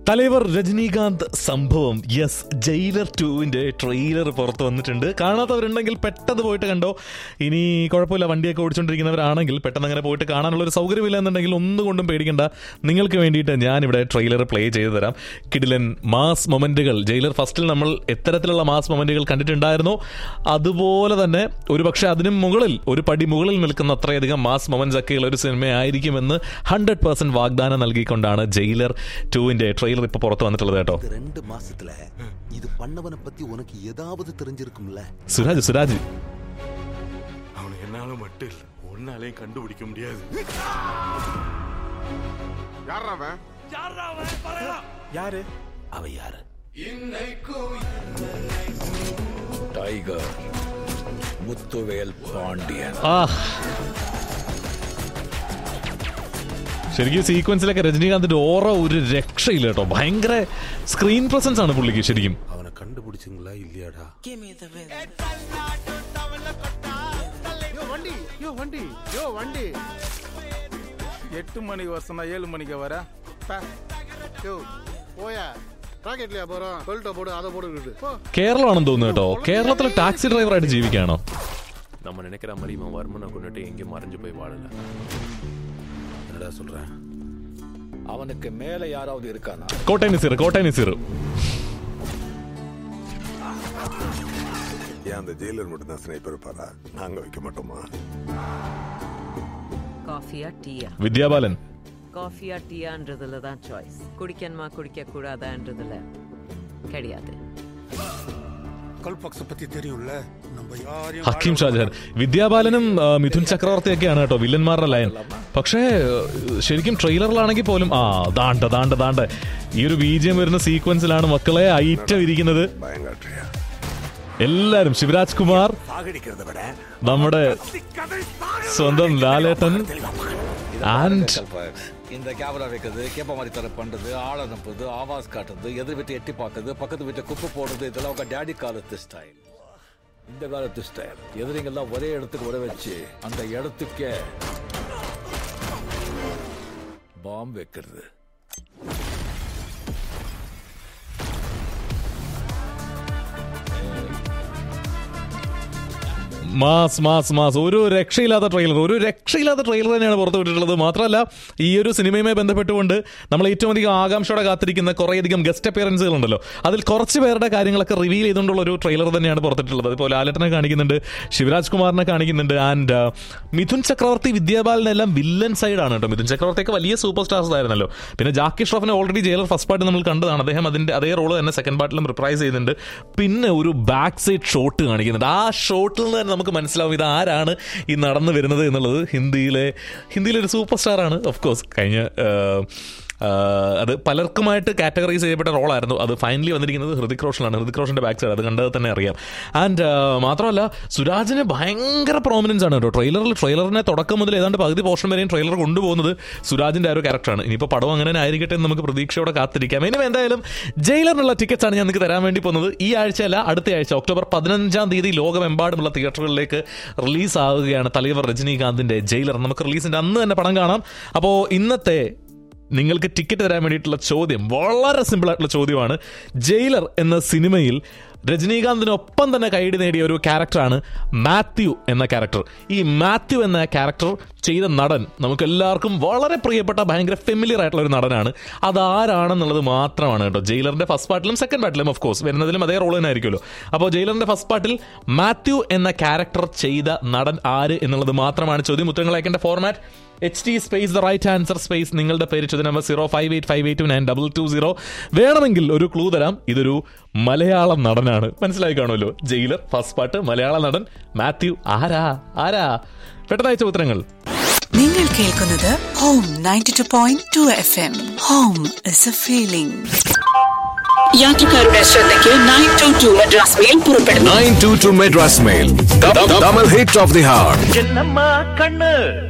തലൈവർ രജനീകാന്ത് സംഭവം. Yes, jailer 2-ന്റെ trailer പുറത്ത് വന്നിട്ടുണ്ട്. കാണാത്തവരുണ്ടെങ്കിൽ പെട്ടെന്ന് പോയിട്ട് കണ്ടോ. ഇനി കുഴപ്പമില്ല, വണ്ടിയൊക്കെ ഓടിച്ചുകൊണ്ടിരിക്കുന്നവരാണെങ്കിൽ പെട്ടെന്ന് അങ്ങനെ പോയിട്ട് കാണാനുള്ളൊരു സൗകര്യമില്ല എന്നുണ്ടെങ്കിൽ ഒന്നുകൊണ്ടും പേടിക്കണ്ട. നിങ്ങൾക്ക് വേണ്ടിയിട്ട് ഞാനിവിടെ ട്രെയിലർ പ്ലേ ചെയ്തു തരാം. കിടിലൻ മാസ് മൊമെന്റുകൾ. ജയിലർ ഫസ്റ്റിൽ നമ്മൾ എത്തരത്തിലുള്ള മാസ് മൊമെന്റുകൾ കണ്ടിട്ടുണ്ടായിരുന്നോ അതുപോലെ തന്നെ ഒരുപക്ഷെ അതിനും മുകളിൽ, ഒരു പടി മുകളിൽ നിൽക്കുന്ന അത്രയധികം മാസ് മൊമെന്റ്സ് ഒക്കെയുള്ള ഒരു സിനിമയായിരിക്കുമെന്ന് 100% വാഗ്ദാനം നൽകിക്കൊണ്ടാണ് ജയിലർ 2-ന്റെ ട്രെയിലർ ഇപ്പൊ പുറത്ത് വന്നിട്ടുള്ളത് കേട്ടോ. 2 മാസத்துல இது பண்ணவன பத்தி உனக்கு ஏதாவது தெரிஞ்சிருக்கும்ல? സുരാജ് அவனை என்னால மட்டும் இல்ல ஒன்னாலையும் கண்டுபிடிக்க முடியாது. யாரு அவ? யாரு? டைகர் முத்துவேல் பாண்டியன். ശരിക്കും സീക്വൻസിലൊക്കെ രജനീകാന്തിന്റെ ഓറ ഒരു രക്ഷയില്ല കേട്ടോ. ഭയങ്കര സ്ക്രീൻ പ്രസൻസ് ആണ് പുള്ളിക്ക്. ശരിക്കും അവനെ കണ്ടുപിടിച്ചിங்களா இல்லையாடா? வண்டி 8 மணிக்கு வருஷம் 7 மணிக்கு வர போயா ராக்கெட்லயா போறோம். கொல்ட்ட போடு, அதை போடு. കേരളമാണെന്ന് തോന്നുന്നു കേട്ടോ. കേരളത്തിലെ ടാക്സി ഡ്രൈവറായിട്ട് ജീവിക്കുകയാണോ? நம்ம நினைக்கிற மாதிரி இவன் வர்மனை கொண்டுட்டு எங்கேயும் மறைஞ்சு போய் வாழல. என்னடா சொல்றேன்? அவனுக்கு மேல யாராவது இருக்கானா? കോട്ടയം നസീർ. ஏன் அந்த ஜெயிலர் மட்டும் தான் ஸ்னைப்பர் இருப்பாரா? நாங்க வைக்க மாட்டோமா? காஃபியா டீயா? വിദ്യാബാലൻ. காஃபியா டீயான்றதுல தான் சாய்ஸ். குடிக்கணுமா குடிக்க கூடாதான்றதுல கிடையாது. கல்பாக்ஸ் பத்தி தெரியும்ல, நம்ம யாரையும் ഹക്കീം ഷാജഹാൻ. വിദ്യാബാലനും മിഥുൻ ചക്രവർത്തിയൊക്കെയാണ് കേട്ടോ വില്ലന്മാരുടെ ലൈൻ. പക്ഷേ ശരിക്കും ട്രെയിലറിലാണെങ്കിൽ പോലും ദാണ്ട ഈ ഒരു BGM വരുന്ന സീക്വൻസിലാണ് മക്കളെ ഐറ്റം ഇരിക്കുന്നത്. എല്ലാരും ശിവരാജ് കുമാർ, നമ്മുടെ സ്വന്തം ലാലേട്ടൻ ആൻഡ് இந்த கேமரா வைக்கிறது, கேப்ப மாதிரி தர பண்றது, ஆள் அனுப்புறது, ஆவாஸ் காட்டுறது, எதிர் வீட்டை எட்டி பார்க்கறது, பக்கத்து வீட்டை குப்பை போடுறது, இதெல்லாம் உங்க டேடி காலத்து ஸ்டைல். இந்த காலத்து ஸ்டைல் எதிரிங்கெல்லாம் ஒரே இடத்துக்கு வர வச்சு அந்த இடத்துக்கே பாம்பு வைக்கிறது. മാസ് ഒരു രക്ഷയില്ലാത്ത ട്രെയിലർ തന്നെയാണ് പുറത്തു വിട്ടിട്ടുള്ളത്. മാത്രമല്ല ഈ ഒരു സിനിമയുമായി ബന്ധപ്പെട്ടുകൊണ്ട് നമ്മൾ ഏറ്റവും അധികം ആകാംക്ഷയോടെ കാത്തിരിക്കുന്ന കുറേയധികം ഗസ്റ്റ് അപ്പിയറൻസുകൾ ഉണ്ടല്ലോ. അതിൽ കുറച്ച് പേരുടെ കാര്യങ്ങളൊക്കെ റിവീൽ ചെയ്തുകൊണ്ടുള്ള ഒരു ട്രെയിലർ തന്നെയാണ് പുറത്തിട്ടുള്ളത്. അതിപ്പോൾ ലാലേട്ടനെ കാണിക്കുന്നുണ്ട്, ശിവരാജ് കുമാറിനെ കാണിക്കുന്നുണ്ട്, ആൻഡ് മിഥുൻ ചക്രവർത്തി, വിദ്യാബാലനെല്ലാം വില്ലൻ സൈഡാണ് കേട്ടോ. മിഥുൻ ചക്രവർത്തിയൊക്കെ വലിയ സൂപ്പർ സ്റ്റാർസ് ആയിരുന്നല്ലോ. പിന്നെ ജാക്കി ഷ്രോഫിനെ ഓൾറെഡി ജയിലർ ഫസ്റ്റ് പാർട്ട് നമ്മൾ കണ്ടതാണ്. അദ്ദേഹം അതിന്റെ അതേ റോള് തന്നെ സെക്കൻഡ് പാർട്ടിലും റിപ്രൈസ് ചെയ്യുന്നുണ്ട്. പിന്നെ ഒരു ബാക്ക് സൈഡ് ഷോട്ട് കാണിക്കുന്നുണ്ട്. ആ ഷോട്ടിൽ നിന്ന് തന്നെ നമുക്ക് മനസ്സിലാവും ഇത് ആരാണ് ഈ നടന്നു വരുന്നത് എന്നുള്ളത്. ഹിന്ദിയിലെ ഒരു സൂപ്പർ സ്റ്റാർ ആണ്. ഓഫ് കോഴ്സ് കഴിഞ്ഞ അത് പലർക്കുമായിട്ട് കാറ്റഗറൈസ് ചെയ്യപ്പെട്ട റോളായിരുന്നു. അത് ഫൈനലി വന്നിരിക്കുന്നത് ഹൃതിക് റോഷനാണ്. ഹൃതിക് റോഷന്റെ ബാക്ക് സൈഡ് അത് കണ്ടത് തന്നെ അറിയാം. ആൻഡ് മാത്രമല്ല സുരാജിന് ഭയങ്കര പ്രോമിനൻസ് ആണ് കേട്ടോ ട്രെയിലറിനെ തുടക്കം മുതൽ ഏതാണ്ട് പകുതി പോർഷൻ വരെയും ട്രെയിലർ കൊണ്ടുപോകുന്നത് സുരാജിന്റെ ആ ഒരു ക്യാരക്ടറാണ്. ഇനിയിപ്പോൾ പടം അങ്ങനെ ആയിരിക്കട്ടെ എന്ന് നമുക്ക് പ്രതീക്ഷയോടെ കാത്തിരിക്കാം. ഇനി എന്തായാലും ജയിലറിനുള്ള ടിക്കറ്റ്സ് ആണ് ഞാൻ നിങ്ങൾക്ക് തരാൻ വേണ്ടി പോകുന്നത്. ഈ ആഴ്ചയല്ല, അടുത്ത ആഴ്ച ഒക്ടോബർ 15-ാം തീയതി ലോകമെമ്പാടുമുള്ള തിയേറ്ററുകളിലേക്ക് റിലീസ് ആവുകയാണ് തലൈവർ രജനീകാന്തിന്റെ ജയിലർ. നമുക്ക് റിലീസിന്റെ അന്ന് തന്നെ പടം കാണാം. അപ്പോൾ ഇന്നത്തെ നിങ്ങൾക്ക് ടിക്കറ്റ് തരാൻ വേണ്ടിയിട്ടുള്ള ചോദ്യം വളരെ സിമ്പിളായിട്ടുള്ള ചോദ്യമാണ്. ജയിലർ എന്ന സിനിമയിൽ രജനീകാന്തിനൊപ്പം തന്നെ കൈയടി നേടിയ ഒരു ക്യാരക്ടറാണ് മാത്യു എന്ന ക്യാരക്ടർ. ഈ മാത്യു എന്ന ക്യാരക്ടർ ചെയ്ത നടൻ നമുക്കെല്ലാവർക്കും വളരെ പ്രിയപ്പെട്ട ഭയങ്കര ഫെമിലിയർ ആയിട്ടുള്ള ഒരു നടനാണ്. അതാരാണെന്നുള്ളത് മാത്രമാണ് കേട്ടോ. ജയിലറിന്റെ ഫസ്റ്റ് പാർട്ടിലും സെക്കൻഡ് പാർട്ടിലും ഓഫ് കോഴ്സ് വരുന്നതിലും അതേ റോൾ തന്നെ ആയിരിക്കുമല്ലോ. അപ്പോൾ ജയിലറിന്റെ ഫസ്റ്റ് പാർട്ടിൽ മാത്യു എന്ന ക്യാരക്ടർ ചെയ്ത നടൻ ആര് എന്നുള്ളത് മാത്രമാണ് ചോദ്യം. ഉത്തരങ്ങൾ അയക്കേണ്ട format HT space the right answer space നിങ്ങളുടെ പേര് ചോദ്യ നമ്പർ 0585829220. വേണമെങ്കിൽ ഒരു ക്ലൂ തരാം, ഇതൊരു മലയാളം നടനാണ്. മനസ്സിലായി കാണുമല്ലോ. ജയിലർ ഫസ്റ്റ് പാർട്ട് മലയാള നടൻ മാത്യു. ആരാ പെട്ടെന്ന് അയച്ച ഉത്തരങ്ങൾ. നിങ്ങൾ കേൾക്കുന്നത് home 92.2 FM. Home is A feeling. യാത്രക്കാരുടെ ശ്രദ്ധയ്ക്ക് 922 മദ്രാസ് മെയിൽ പുറപ്പെടുന്നു. 922 Madras mail, double hit of the heart. കണ്ണ്